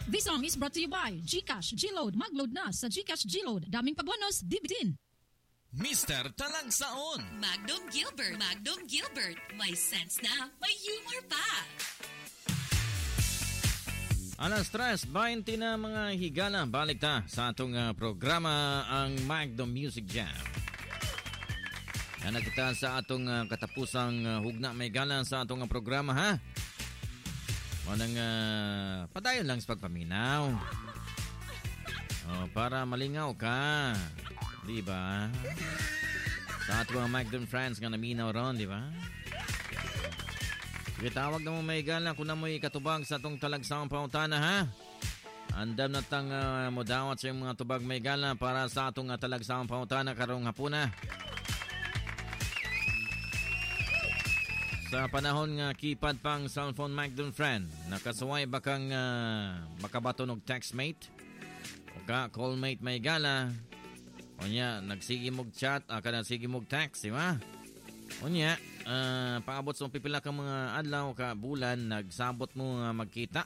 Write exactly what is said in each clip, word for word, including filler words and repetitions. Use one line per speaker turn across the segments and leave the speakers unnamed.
This song is brought to you by GCash G-Load. Mag-load na sa GCash G-Load. Daming pa-bonus, dibitin.
Mister Talagsaon.
Magnum Gilbert. Magnum Gilbert. May sense na, may humor pa.
Alas tres, twenty na mga higala. Balik ta sa atong uh, programa ang Magnum Music Jam. Yan kita sa atong uh, katapusang uh, hugna may gala sa atong uh, programa ha. Manang uh, padayon lang sa pagpaminaw. Oh, para malingaw ka. Di ba? Sa ato mga Magnum friends nga naminaw ron, di ba? Sige, tawag na mo may gala kung na mo'y katubag sa atong talagsawang pautana, ha? Andam na tang uh, modawat sa mga tubag may gala para sa atong uh, talagsawang pautana karong hapuna. Sa panahon nga keypad pang cellphone Magnum friend, nakasuway ba kang uh, makabatunog textmate? O ka, callmate may gala? O niya, nagsigi mong chat, ah, ka nagsigi mong text, di ba? O niya, uh, paabot sa pipila kang mga adlaw ka bulan, nagsabot mo uh, magkita.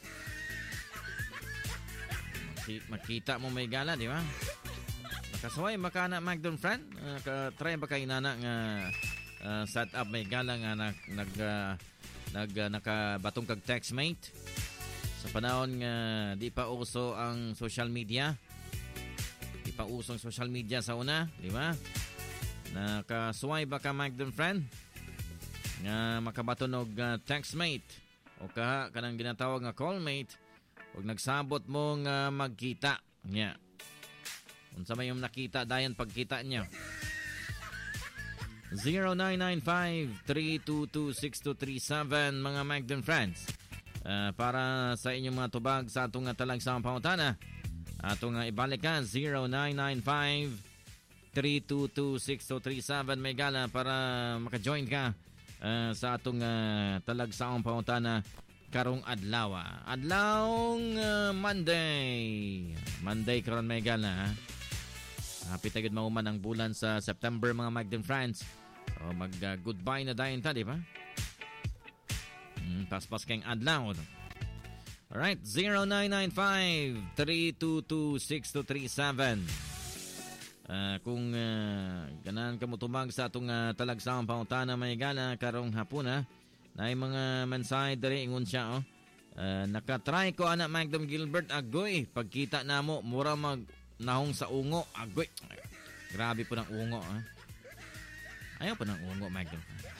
Magkita mo may gala, di ba? Nakasuway ba ka na Magnum friend? Uh, ka-try ba kayo na nga Uh, set up may galang uh, nag, nag, uh, nag uh, nakabatong kag textmate sa panahon nga uh, di pa uso ang social media, di pa usong social media sa una, di ba? Nakasuway ba ka Magnum friend nga makabatunog uh, textmate o ka kanang ginatawag nga callmate ug nagsabot mo nga magkita nya unsa may yung nakita dayon pagkita niya? zero nine nine five, three two two, six two three seven mga Magnum friends. Uh, para sa inyong mga tubag sa atong talagsawang pautana. Atong uh, ibalik ka zero nine nine five, three two two, six two three seven may gala para maka-join ka uh, sa atong uh, talagsawang pautana karong adlaw. Adlawng uh, Monday. Monday karon may gala. Happy tagid mauman ang bulan sa September mga Magnum friends. O mag-goodbye uh, na dayon ta, di ba? Hmm, paspas kayong adlaw. Alright, zero nine nine five, three two two, six two three seven. Uh, kung uh, ganahan ka mo tumag sa atong uh, talagsawang pautana may gala karong hapuna, na yung mga mensahe dali ingon siya, oh. Uh, nakatry ko anak Magnum Gilbert, agoy, pagkita na mo, mura mag nahong sa ungo, agoy. Grabe po ng ungo, ah. Ayaw pa ng ungo, Magnum.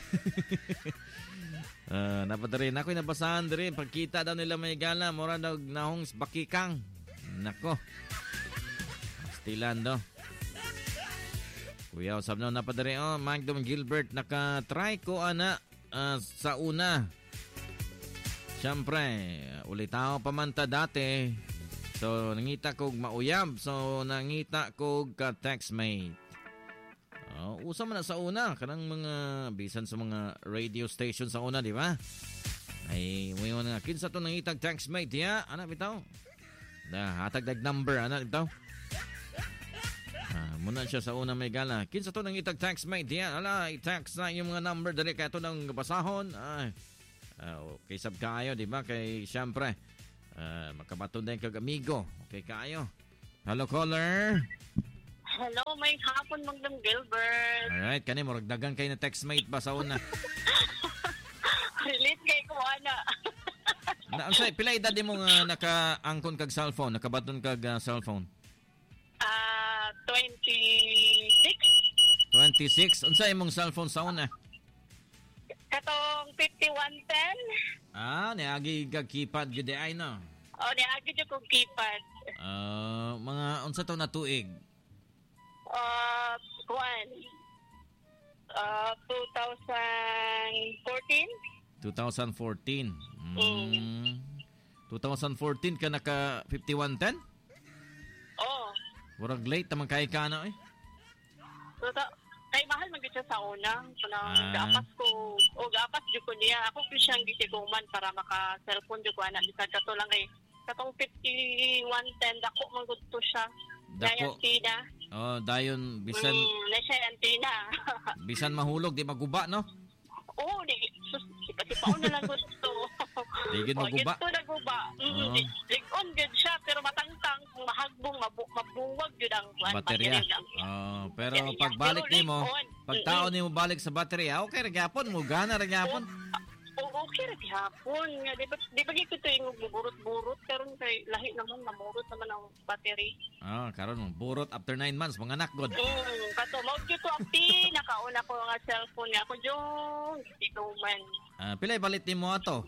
uh, Napadari na ako'y nabasahan diri. Pagkita daw nila may gala, mura daw nahong bakikang. Nako. Stilan daw. Kuya, usap na napadari. Oh, Magnum Gilbert, nakatry ko ana uh, sa una. Siyempre, ulitaw pa man ta dati. So, nangita kog mauyab. So, nangita kog ka-textmate. Uh, usa man na sa una. Kanang mga bisan sa mga radio station sa una, di ba? Ay, mo yung nga. Kinsa to nangitag textmate, ya? Anak, bitaw? Da, hatag-dag number, anak, bitaw? Ah, muna siya sa una may gala. Kinsa to nangitag textmate, ya? Ala, i-text na yung mga number. Dali kaya to ng basahon. Ay, uh, okay, sab kayo, di ba? Kay, syempre, uh, makabaton din kag amigo. Okay, kayo. Hello, caller.
Hello, may hapon Magnum Gilbert.
Alright, kani mo ragdagan kay na textmate ba sa una?
Relate kay ko ana.
Na unsay pila edad mo nga naka-angkon kag cellphone, nakabaton kag uh, cellphone?
Ah, uh, twenty-six.
twenty-six. Unsay imong cellphone sa una?
Katong fifty-one ten.
Ah, niagi kag keypad gyud ay no.
Oh, niagi jud kog keypad.
Uh, mga unsa taw na tuig?
Uh, one. Uh, twenty fourteen.
twenty fourteen. Mm.
Mm.
twenty fourteen ka naka fifty-one ten?
Oh.
Murag late naman kay ka na eh.
So, ta- kay mahal man gid siya sa una. Kanang
Ah.
gapas ko o gapas jud ko niya. Ako ko siyang gisiguman para maka cellphone jud ko ana bisag kato lang kay katong fifty-one ten dako man gud to siya.
Dako.
Antina.
Oh, dayon bisan
Mm, na siya antina.
bisan mahulog di maguba no?
Oo, di sus, sipa-sipaon na lang gusto.
Digid
O,
maguba.
ginto naguba.
Oo.
Mm, lig-on good siya, pero matangtang, kung mahagbong, mabu- mabuwag yun ang kuwan,
Baterya.
niya.
Oh, pero
Baterya.
pagbalik
Pero
nimo,
lig-on.
pag tao nimo balik sa baterya, okay ra gyapon mo gana ra gyapon.
Oo, okay ra gihapon nga, di ba di ba gito yung buburot-burot, pero kay lahi naman namurot naman ang battery.
Ah, karon mo burot after nine months, mga anak god.
Mm, kato mo gito ang pinakauna ko nga cellphone niya ko jong ikaw man.
Ah, pilay balit nimo ato?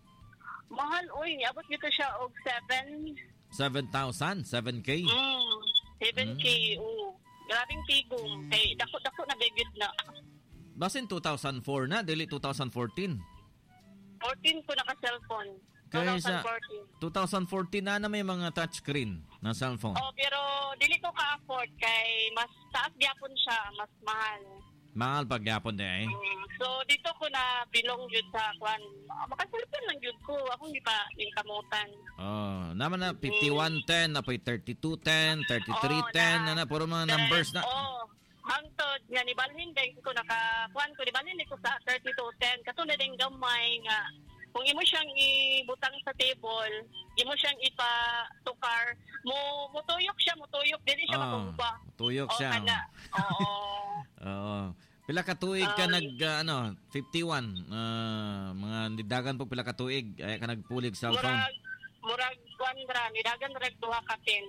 Mahal oy, niabot gito siya og seven.
seven thousand, seven K.
Mm, seven K. Oo. Grabing tigong kay dako-dako na bigid na.
Basin two thousand four na, dili two thousand fourteen.
fourteen ko naka-cellphone.
Kaya
twenty
sa
fourteen.
twenty fourteen na na may mga touchscreen na cellphone.
Oh, pero dili ko ka-afford kay mas taas gyapon siya, mas mahal.
Mahal pag gyapon de eh.
Mm, so dito ko na bilong jud sa kwan. Makaselfon lang jud ko. Ako hindi pa yung kamutan.
Oh, naman na fifty-one ten, na pay thirty-two ten, thirty-three ten, na na puro mga numbers na.
Oh, hangtod nga ni balhin din ko naka kwan ko ni balhin ko sa thirty-two ten. Kato na din gamay nga kung imo siyang ibutang sa table, imo siyang ipa-tukar, mo mutuyok siya, mutuyok dili siya
Oh,
matumba.
tuyok
Oh,
siya.
kana. Oo.
Oo. Pila ka tuig ka
Um,
nag uh, ano, fifty-one. Uh, mga nidagan po pila ka tuig ay ka nagpulig cellphone.
Murag murag kwan ra ni dagan reg duha ka tin.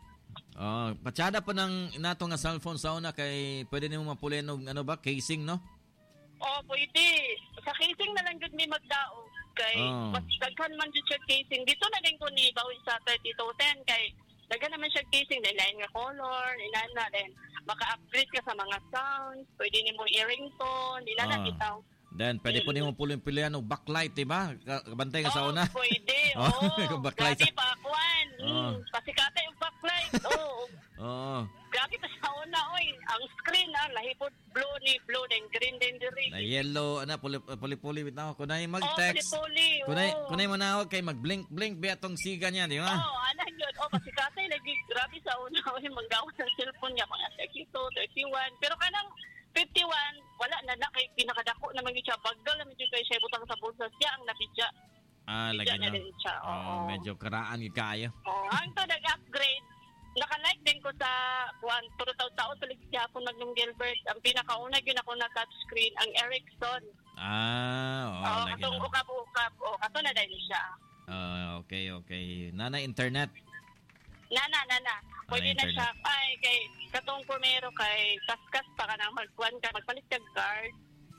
Oh, patsada pa ng inato nga cellphone sa una kay pwede nimo mapuli og ano ba, casing no?
Oh, pwede. Sa casing na lang jud mi magdao kay
Oh.
mas daghan man jud siya casing. Dito na din ko ni bawi sa thirty-two ten kay daghan naman siya casing, lain nga color, inana din. Maka-upgrade ka sa mga sounds, pwede nimo i-ringtone, inana
Ah.
bitaw.
Then pwede po nimo puling pilihan og backlight, di ba? Ka- Kabantay ka sa
Oh,
una.
pwede.
Oh,
Oh,
yung backlight.
grabe pa, kwan.
Oh.
Mm, pasikata yung backlight. Oh,
Oo.
grabe pa sa una, oy. Ang screen, ah, lahipod blue ni blue, then green, then diri.
Na yellow ana puli puli puli bitaw. Kunay
Oh,
mag-text.
puli-puli.
Kunay
oh.
kunay manawag kay mag-blink blink biya tong siga niya, di ba?
Oo, anak yun. O, kasi katay, lagi grabe sa una. Oy, manggawas ng cellphone niya, mga thirty-two, thirty-one. Pero kanang fifty-one, wala na na. Kay pinakadako naman yun siya. Bagdal naman yun kayo siya butang sa bulsa. Siya ang nabidya.
Ah,
Bidya
lagi
na
niyo.
din siya. Oo.
Oh, medyo karaan gyud kaayo.
Oo, ang to nag-upgrade. Naka-like din ko sa kuwan. Puro tao-tao sa Ligsiyapon Magnum Gilbert. Ang pinakauna yun ako na touchscreen, ang Ericsson.
Ah, oo,
Oo,
lagi
katong
na.
ukap-ukap. Oo, kato na dahil siya.
Ah, okay, okay. Nana internet.
Nana, nana. Pwede
Ah,
na
internet.
siya. Ay, kay katong primero kay kaskas pa ka nang magkuhan ka, magpalit ka card.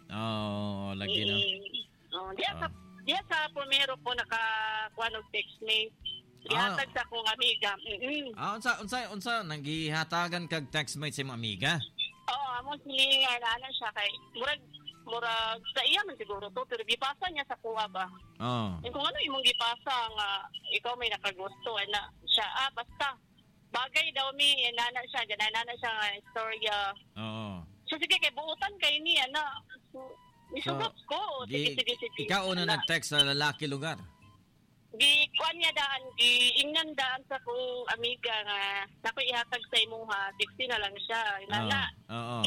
Oo, lagi na.
Mm. Oh, diya
Ah.
sa diya sa primero po nakakuha og text me.
Ah.
Ihatag sa akong amiga. Mm.
Ah, unsa unsa unsa nagihatagan kag textmate sa imong amiga?
Oo, amo silingan ana siya kay murag murag sa iya man siguro to pero gipasa niya sa kuha ba.
Oh.
Eh, kung ano imong gipasa nga ikaw may nakagusto na siya ah basta bagay daw mi nana siya ganay nana siya nga istorya.
Oo.
So sige kay buutan kay ni ana. So, isugot ko. Sige,
Gi,
sige, sige.
ikaw una
Ana.
nag-text sa lalaki lugar.
Gi kuan niya daan gi ingnan daan sa kong amiga nga nako ihatag sa imuha sixty na lang siya. Inana.
Oo.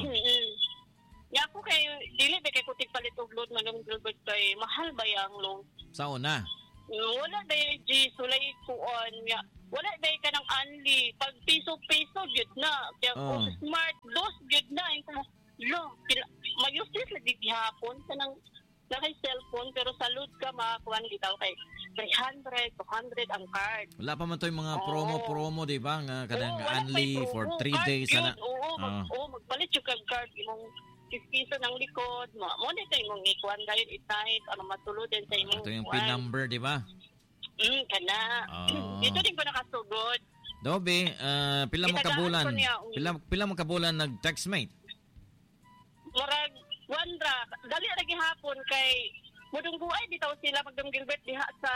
Ya ako kay dili ba kay kutik palit og load man ng Gilbert kay mahal ba yang load?
Sa una.
Wala ba G sulay kuan ya. Wala ba ka ng unli pag piso-piso gid na. Kaya
Oh.
kung smart dos gid na ito. Lo, mayusis lagi gihapon sa nang nakay cellphone pero sa load ka makakuan gitaw kay three hundred, two hundred ang card.
Wala pa man to yung mga
Oo.
promo-promo, di ba? Nga kadang
Oo, wala
only
pa yung
for
promo.
three
Card
days.
yun.
Ana.
Oo, mag,
Ah.
oo, magpalit yung kag card. Imong fifty piso ng likod. Mo, mo nito imong ikuan dahil itahit. Ano matulod din sa imong
Ito yung
kuwan.
pin number, di ba?
Mm, kana.
Oo.
Dito din ko nakasugod.
Dobe, ah, pila mo
Itagaan
kabulan?
ko niya, um,
Pila pila mo kabulan nag-textmate?
Murag, wandra. Dali ra gihapon kay mudungguay bitaw sila Magdum Gilbert diha sa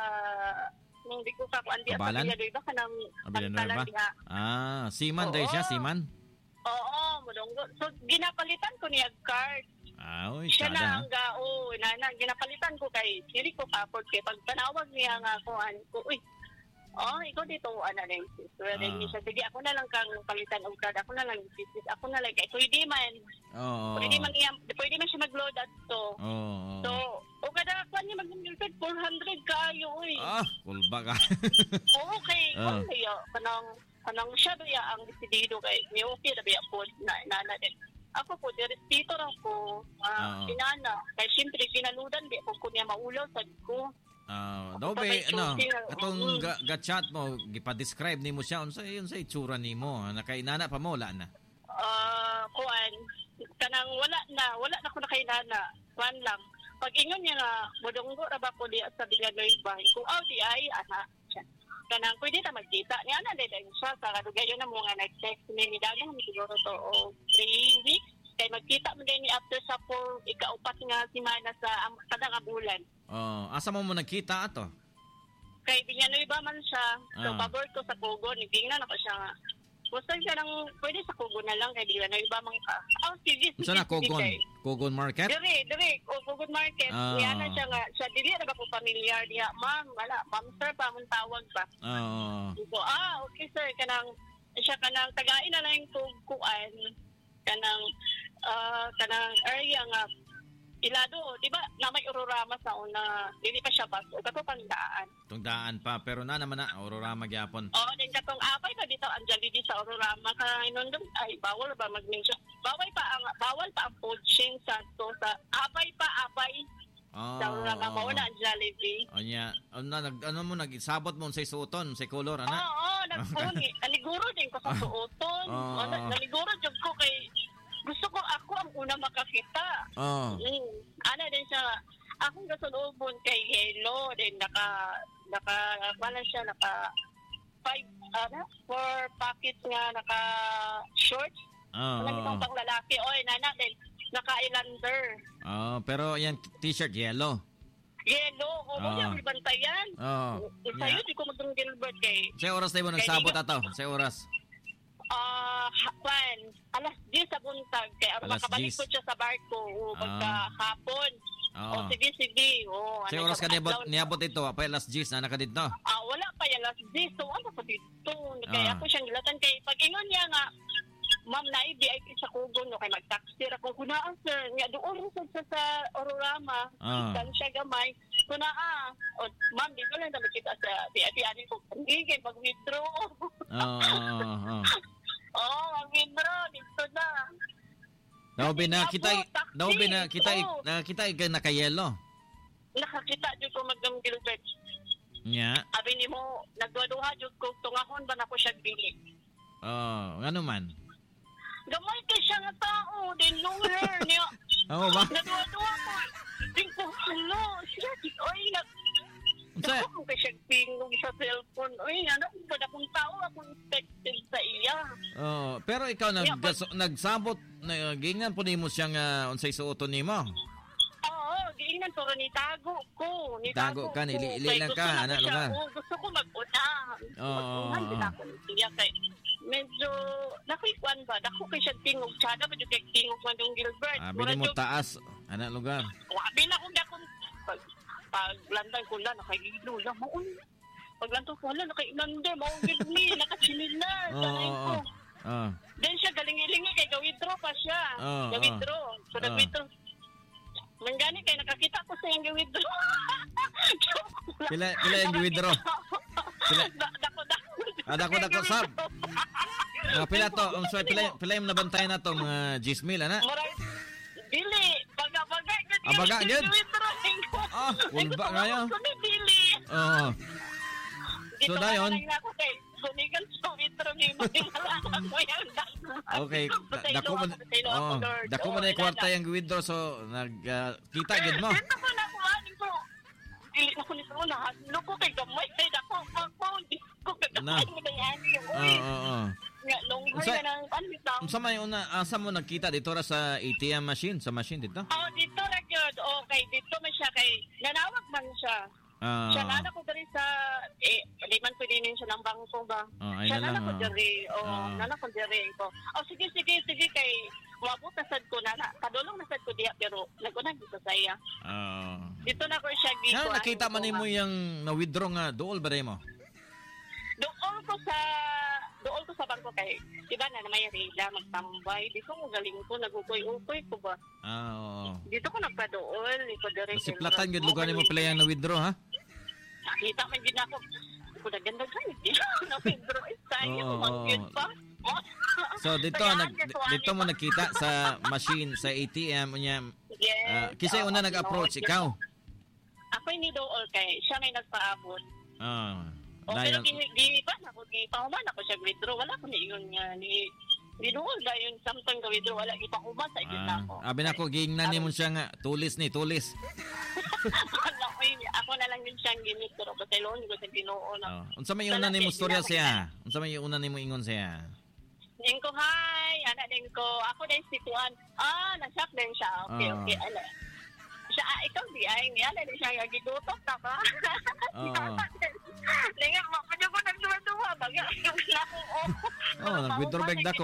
nung di ko ka kuan diha sa
Kabalan?
Villanueva kanang
Ah, Villanueva?
Tagtalan diha.
Ah, Siman
Oo.
dahil siya, Siman?
Oo, mudunggo. So ginapalitan ko niya card.
Ah, uy,
Siya na
sada.
ang gao, nana, ginapalitan ko kay dili ko pa-afford kay pag panawag niya nga kuan ko, uy, oh, ikaw dito, ano na yung sister,
Ah.
siya, sige, ako na lang kang palitan og card, ako na lang yung business, ako na lang, kay pwede man,
Oo.
pwede man, iya, pwede man siya mag-load at to.
Oo.
So, O kada kwan niya mag-girlfriend, four hundred kayo, uy.
Ah, kulba ka.
Okay,
Ah.
okay, oh. Kanang, kanang siya ba ya ang desidido kay, ni okay na ba ya po, na, inana din. Ako po, direspito lang ko, ah,
Ah.
inana. Kaya siyempre, kinaludan, di po ko niya maulaw, sabi ko.
Ah, daw ba
Kapag
ano,
shooting,
atong
mm.
ga, ga-chat mo, gipa-describe nimo siya unsa yun sa itsura nimo, nakainana pa mo wala na.
Ah, kuan, kanang wala na, wala na ko na kay nana. Kuan lang. Pag ingon niya nga, modonggo ra ba ko di at sa Villanueva bahay. Kung aw di ay, ana. Siya. Kanang pwede ta magkita. Ni ana din siya sa kadugayo na mga nag-text ni ni Dagang siguro to o three weeks. Kay magkita mo din ni after sa four, ikaupat nga semana sa am- kadang abulan.
Oh, asa mo mo nagkita ato?
Kay Villanueva man siya. So,
Ah.
pabor ko sa Kugon. Nagingnan ako siya nga. Gusto siya nang, pwede sa Kugon na lang kay Villanueva man ka. Oh, sige, sige.
Unsa na
sige,
Kogon?
kay.
Kogon Market?
Dire, dire, o Kugon Market.
Ah.
Niya na siya nga, siya dili na ba ko familiar niya. Ma'am, wala, ma'am sir pa, mong tawag pa.
Oo.
So, ah, okay sir, kanang, siya kanang, tagain na lang yung kukuan, kanang, ah, kanang area nga, Ilado, di ba, na may Urorama sa una, dili pa siya bus, o kato pang daan.
Tong daan pa pero na naman na Aurora magyapon.
Oo, din katong apay pa dito, Anjali di sa Urorama, kaya inundong, ay, bawal ba mag-mention? Bawal pa ang, bawal pa ang poaching sa, so, sa, apay pa, apay,
Oh.
sa Urorama, mauna ang Jollibee.
Onya, ano na nag ano mo nagisabot mo sa suoton, sa color
Oo,
ana?
oo, nagpuni. Naliguro din ko sa suoton.
Oo.
Oh. Naliguro din ko kay... Gusto ko ako ang una makakita.
Oh.
Mm. Ano din siya, akong kasunubon kay Hello, din naka, naka, wala siya, naka, five, ano, four pockets nga, naka, shorts.
Oh.
Wala itong pang lalaki. Oy, nana din, naka Islander.
Oh, pero yan t-shirt yellow.
Yellow, o mo
Oo.
yung ibantayan.
Oh.
Sa'yo, di ko magdong Gilbert kay,
Sa oras tayo mo nagsabot ato, sa oras.
Ah, uh, pan, alas diyes sa buntag kaya
Alas
makabalik
diyes.
ko siya sa barko o pagka hapon.
Oo.
O sige sige. O
Sa oras ka niabot, niabot ito, pa last G's na naka dito.
Ah, wala pa yan alas diyes. So ano pa dito? Kaya
Ah.
ako siyang gilatan kay pag ingon niya nga Ma'am na V I P sa Kugon no kay mag-taxi ra ko kunaan sir. Nga doon sa sa, sa Ororama.
Ah.
Kan siya gamay. Kunaa. O ma'am di ko lang na makita sa V I P ani ko. Hindi kay mag-withdraw.
Oo, oo, oo.
Oh, mag-withdraw dito na.
Daw binakita,
Taxi.
daw binakita,
Oo.
nakita ka nakayelo.
Nakakita jud ko magdam Gilbert.
Nya.
Abi nimo nagduha jud ko tungahon ba nako siya bili.
Oh, ngano man.
Gamay kay siya nga tao, din long hair niya.
Oo ba?
Nagduha-duha ko. Din ko hello, siya di oy nag
Unsa?
Ako kay siya pingong sa cellphone. Oy, ano ba na kung tao ako expected sa iya.
Oh, pero ikaw nag
Yeah, but-
nagsabot nagingan po nimo siyang uh, unsay suoton nimo.
Oo, giingnan pero ni tago ko. Ni
Tago ka,
ko.
nili-
Kay
ililan
gusto
ka,
na ko
ana,
siya,
lugar.
oo, gusto ko mag-una.
Oo,
Mag-unahan
oo,
din
oo.
ako niya kay medyo nakikuan ba? Dako kay siya tingog. Tsada ba yung kay tingog man yung Gilbert?
Abi nimo taas ana lugar.
Wabi na kung dakong pag, paglantay ko lang, nakahilo lang. Maun. Paglantay ko lang, nakailander. Maugid ni, nakachinilan.
Oo,
Sanay ko.
oo. Oh.
Then siya, galing-ilingi kay gawithdraw pa siya.
Oo,
Gawithdraw. So,
oo.
nag-withdraw. Manggani kay nakakita ko sa yung gawithdraw.
Pila pila yung withdraw. Pila-
Dako, dako.
Ah, dako, dako, sab. Ah, pila to, unsay pila pila yung nabantayan nato mga Gismil ana.
Maray, dili. Baga-baga.
Ah, baga, yun?
Gawithdraw.
Ah, ulba nga yun.
Gusto ni dili.
Oo.
Dito
So,
nga
dayon?
lang ako kay Sunigan sa withdraw ni Matingalanan mo yan.
Okay, da- dako man. Oh, dako man ay kwarta yung withdraw so nag uh, kita gid mo.
Dito ko na kuhanin ko. Dili ko nito na. Ano ko kay gamay kay dako phone. Ko
Na.
kagawin mo na yan.
Oo, oo, oo.
Nga, long hair
Unsa-
na ng ano bitaw.
Unsa may una asa mo nagkita dito ra sa A T M machine, sa machine dito?
Oh, dito ra gyud. Okay, dito man siya kay nanawag man siya.
Ah.
Siya nana ko diri sa eh di man pwede nin siya ng bangko ba.
Oh, ay
Siya
na
nana
lang.
ko
Oh.
diri. Oh,
Ah.
nana ko diri ko. Oh, sige sige sige kay mabot na sad ko nana. Kadulong na sad ko diha pero naguna dito sa iya.
Ah.
Dito na ko siya
Nga,
gikuan.
nakita man nimo yung na-withdraw nga dool ba mo?
Doon ko sa doon ko sa bangko kay, di ba na may rila, magtambay. Di ko mo galing ko, nagukoy-ukoy ko ba?
Ah, oo.
Dito ko nagpadool, iko direct.
Kasi platan yun, lugar mo pala yung na-withdraw, ha?
Nakita man din ako. Iko naganda guys, di ako na-withdraw. Isayo,
Oo,
mag-yun
oo.
pa.
So dito
Kaya,
nag
dito,
dito mo
ano,
nakita sa machine sa A T M unya.
Yes.
Uh, kisay una
Oo,
nag-approach
no,
ikaw.
Ako ni dool kay, siya may nagpaabot.
Ah.
O pero
dayon-
di, di pa ako, di pa human ako siya withdraw. Wala ko ni yun nga, ni di dool gayon samtang ga withdraw. Wala, di pa human sa iyon
Ah,
ako.
abi na ko gingnan nimo siya nga tulis ni tulis.
Wala ko yun, ako na lang yun siyang ginit. Pero kasi loon ko sa Ginoo na.
Oh. Unsa may una nimo storya siya? Unsa may una nimo ingon siya?
Ning ko, hi, anak din ko. Ako din si Tuan. Ah, na-shock din siya. Okay,
Ah.
okay. Ala. Siya, ah, ikaw di ay. Ngayon, din siya gigutok na ba?
Oo.
Linga, mapadyo ko nagduwa-duwa. Bagay, na akong oh.
Oh, nag-withdraw bag dako.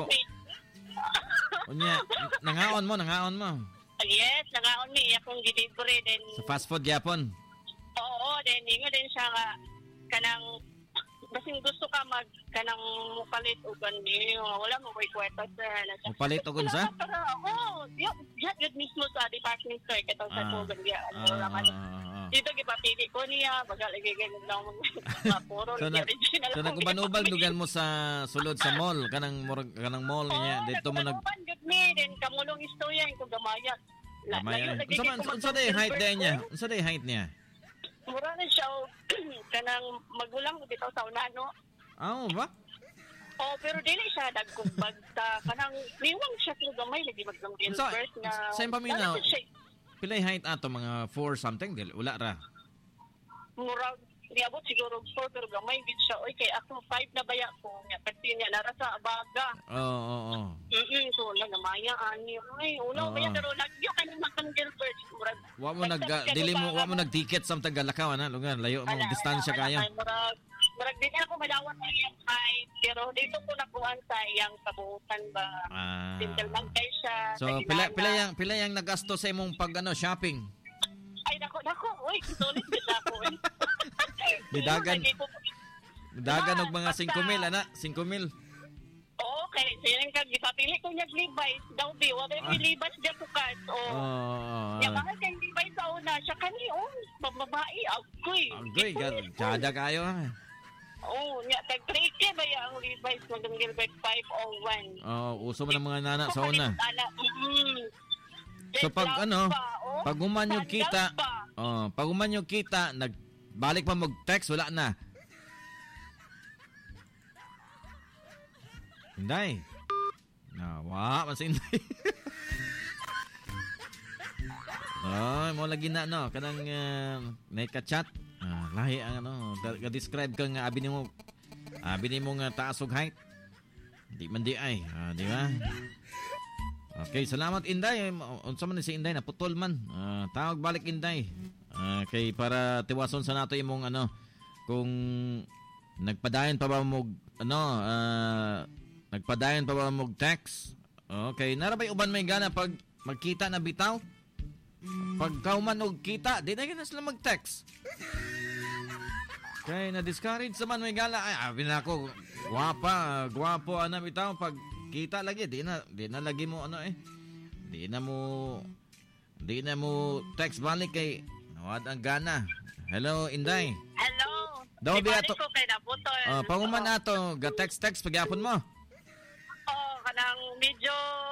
Unya, nangaon mo, nangaon mo.
Yes, nangaon mi. Akong delivery din.
Sa fast food yapon.
Oo, din. Ingo din siya nga. Kanang, basing gusto ka mag, kanang mupalit o gandi. Wala mo may kwenta sa.
Mupalit og unsa?
Oo, yun, yun mismo sa department store. Katong sa
Ah.
po gandi.
Ah, ah, ah.
Dito gipapili ko niya. Bagal, igigay lang mga puro.
So, na, so nagubal-ubal dugan mo sa sulod sa mall kanang murag kanang mall niya dito mo nag
nag gud mi din kamulong istorya ko gamaya. La-
Kamay.
layo,
Unsa man
nagiging
unsa day height
kumag-
day niya? Unsa day height niya?
Mura na siya oh, kanang magulang ko bitaw sa una no.
Ah, ba?
Oh, pero dili siya dagkumbag ta kanang liwang siya ko gamay lagi magdamdil
Unsa
first na.
sa imong paminaw?
Dali siya-
Pilay height ato mga four something dili wala ra.
Mura niabot siguro four pero gamay gid siya. Oy kay ako five na baya ko nya kasi niya nara sa abaga.
Oo, oo, oo.
Mm so na gamaya ani. Ay, uno
Oo.
baya pero nagyo kanang makang Gilbert murag.
Wa mo nag dili mo wa mo nag-ticket sa tagalakaw na lugar layo mo
Wala,
distansya
wala,
kayo.
wala, Murag, murag din ako malawat na iyang height, pero dito ko nakuhan sa iyang kabuutan ba.
Ah.
Gentleman kay siya.
So
sa
pila
ginana.
pila yang pila yang nagasto sa imong pag ano shopping?
Ay, nako, nako. Uy, sulit din ako. eh.
Bidagan.
Hindi ko-
Dagan og mga
Basta-
cinco mil ana, cinco mil.
Oo, okay. So, yun kag ipapili ko niya Levi's. Daw di, wala
Ah.
yung Levi's dyan ko card. O,
Oh.
yung mga kang Levi's sa una, siya kani, oh, pamabae, agoy.
Agoy, gal- tsada kayo ha.
Oo, niya, tag three K ba yung Levi's magang Gilbert five oh one?
Oh, uso mo ng mga nana sa una. So,
So
pag ano, pag human yung kita, oh, pag human yung kita, nagbalik pa mag-text, wala na. Inday. Nawa, mas Inday. Ay, mo lagi na, no? Kanang uh, night ka chat. Ah, lahi ang ano, ga-describe ka nga, abi ni mo, abi ni mo nga taas og height. Di man di ay, ah, di ba? Okay, salamat Inday. Unsa man ni si Inday naputol man. Uh, tawag balik Inday. Uh, kay para tiwason sa nato imong ano kung nagpadayon pa ba mo ano uh, nagpadayon pa ba mo text. Okay, narabay uban may gana pag magkita na bitaw. Pag kauman og kita, di na gina sila mag-text. Okay, na-discourage sa man may gala. Ay, abi na ako. Guwapa, guwapo ana bitaw pag kita lagi di na di na lagi mo ano eh di na mo di na mo text balik kay nawad ang gana. Hello Inday.
Hello.
Daw
Di
biya
balik
to-
ko kay naputol.
uh, panguman ato ga text text pagyapon mo.